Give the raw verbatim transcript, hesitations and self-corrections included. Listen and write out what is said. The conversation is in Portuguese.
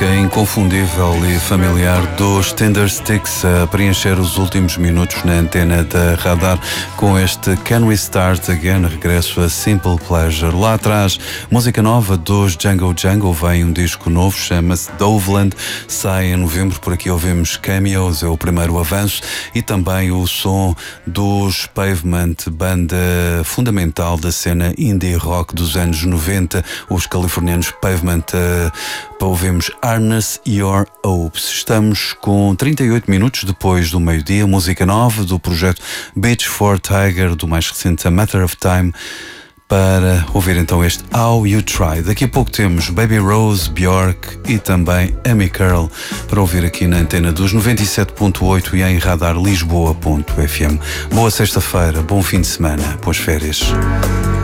música inconfundível e familiar dos Tindersticks a preencher os últimos minutos na antena da Radar com este Can We Start Again, regresso a Simple Pleasure. Lá atrás, música nova dos Django Django, vem um disco novo, chama-se Doveland, sai em novembro. Por aqui ouvimos Cameos, é o primeiro avanço, e também o som dos Pavement, banda fundamental da cena indie rock dos anos noventa, os californianos Pavement. Uh, ouvimos Harness Your Hopes. Estamos com trinta e oito minutos depois do meio-dia, música nova do projeto Beach for Tiger, do mais recente A Matter of Time, para ouvir então este How You Try. Daqui a pouco temos Baby Rose, Björk e também Amy Curl para ouvir aqui na antena dos noventa e sete ponto oito e em radar lisboa ponto f m. Boa sexta-feira, bom fim de semana, boas férias.